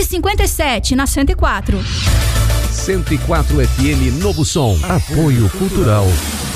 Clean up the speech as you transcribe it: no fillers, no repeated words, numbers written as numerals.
57, na 104. 104 FM Novo Som. Apoio Cultural.